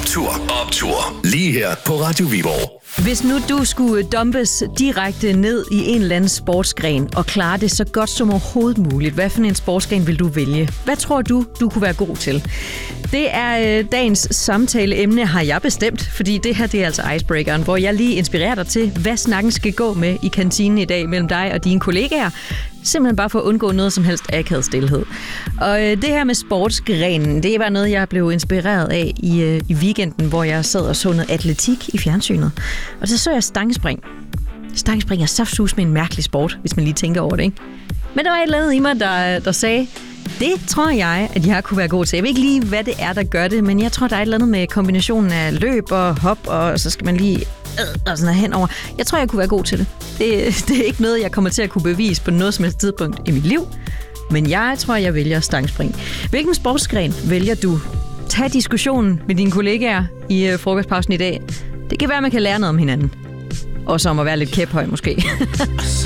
Optur. Lige her på Radio Viborg. Hvis nu du skulle dumpes direkte ned i en eller anden sportsgren og klare det så godt som overhovedet muligt, hvad for en sportsgren vil du vælge? Hvad tror du kunne være god til? Det er dagens samtaleemne, har jeg bestemt, fordi det her det er altså icebreakeren, hvor jeg lige inspirerer dig til, hvad snakken skal gå med i kantinen i dag mellem dig og dine kollegaer. Simpelthen bare for at undgå noget som helst akavet stilhed. Og det her med sportsgrenen, det var noget, jeg blev inspireret af i weekenden, hvor jeg sad og så noget atletik i fjernsynet. Og så jeg stangspring. Stangspring er saftsus med en mærkelig sport, hvis man lige tænker over det, ikke? Men der var et eller andet i mig, der sagde, det tror jeg, at jeg kunne være god til. Jeg ved ikke lige, hvad det er, der gør det, men jeg tror, der er et eller andet med kombinationen af løb og hop, og så skal man lige og sådan henover. Jeg tror, jeg kunne være god til det. Det er ikke noget, jeg kommer til at kunne bevise på noget som helst tidspunkt i mit liv, men jeg tror, jeg vælger stangspring. Hvilken sportsgren vælger du? Tag diskussionen med dine kollegaer i frokostpausen i dag. Det kan være, man kan lære noget om hinanden. Også om at være lidt kæphøj måske.